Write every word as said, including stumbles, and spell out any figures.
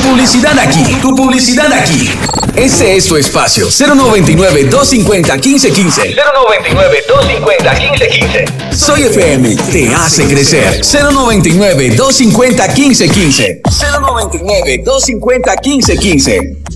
publicidad aquí, tu publicidad aquí. Este es tu espacio. cero noventa y nueve, doscientos cincuenta, quince quince. cero noventa y nueve, doscientos cincuenta, quince quince. Soy F M, te hace crecer. cero noventa y nueve, doscientos cincuenta, quince quince. cero noventa y nueve, doscientos cincuenta, quince quince.